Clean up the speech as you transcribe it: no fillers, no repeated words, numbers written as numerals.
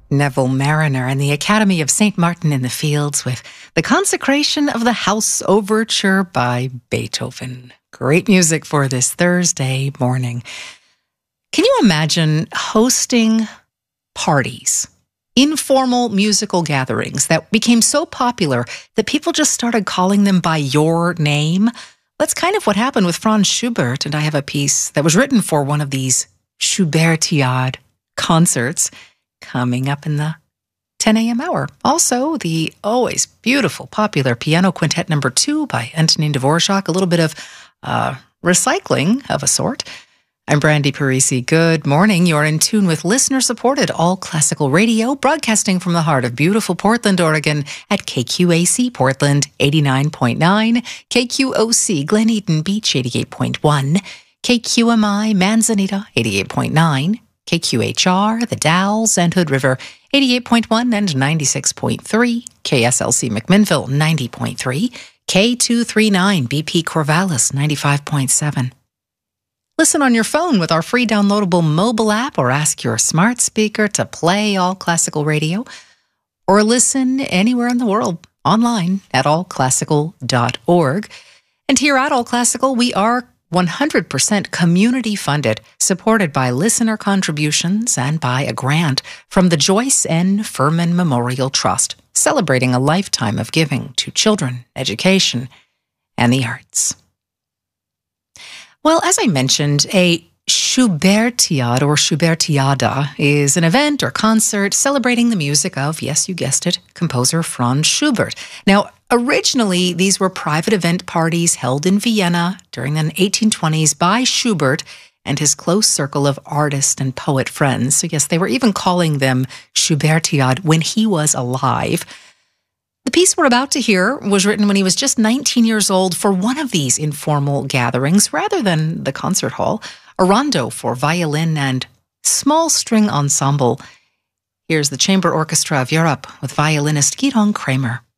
Neville Mariner and the Academy of St. Martin in the Fields with the Consecration of the House Overture by Beethoven. Great music for this Thursday morning. Can you imagine hosting parties, informal musical gatherings that became so popular that people just started calling them by your name? That's kind of what happened with Franz Schubert, and I have a piece that was written for one of these Schubertiade concerts coming up in the 10 a.m. hour. Also, the always beautiful, popular Piano Quintet No. 2 by Antonin Dvorak, a little bit of recycling of a sort. I'm Brandy Parisi. Good morning. You're in tune with listener-supported All Classical Radio, broadcasting from the heart of beautiful Portland, Oregon at KQAC Portland 89.9, KQOC Glen Eden Beach 88.1, KQMI Manzanita 88.9, KQHR, The Dalles and Hood River 88.1 and 96.3, KSLC McMinnville 90.3, K239 BP Corvallis 95.7. Listen on your phone with our free downloadable mobile app, or ask your smart speaker to play All Classical Radio, or listen anywhere in the world online at allclassical.org. And here at All Classical, we are 100% community funded, supported by listener contributions and by a grant from the Joyce N. Furman Memorial Trust, celebrating a lifetime of giving to children, education, and the arts. Well, as I mentioned, a Schubertiade or Schubertiada is an event or concert celebrating the music of, yes, you guessed it, composer Franz Schubert. Now, originally, these were private event parties held in Vienna during the 1820s by Schubert and his close circle of artist and poet friends. So yes, they were even calling them Schubertiade when he was alive. The piece we're about to hear was written when he was just 19 years old for one of these informal gatherings rather than the concert hall, a rondo for violin and small string ensemble. Here's the Chamber Orchestra of Europe with violinist Gidon Kremer.